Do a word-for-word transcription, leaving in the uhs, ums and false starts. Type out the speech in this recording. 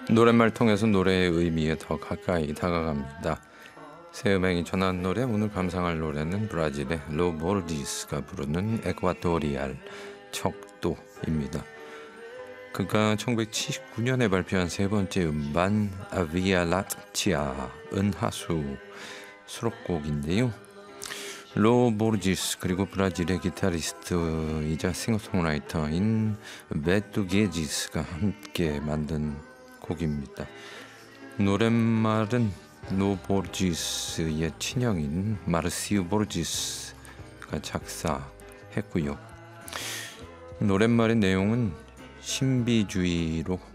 노랫말 통해서 노래의 의미에 더 가까이 다가갑니다. 새 음악이 전한 노래, 오늘 감상할 노래는 브라질의 로보르지스가 부르는 에콰토리알 척도입니다. 그가 천구백칠십구 년에 발표한 세 번째 음반 아비아 라티아 은하수 수록곡인데요. 로보르지스 그리고 브라질의 기타리스트이자 싱어송라이터인 베투 게지스가 함께 만든 곡입니다. 노랫말은 노보르지스의 친형인 마르시우 보르지스가 작사했고요. 노랫말의 내용은 신비주의로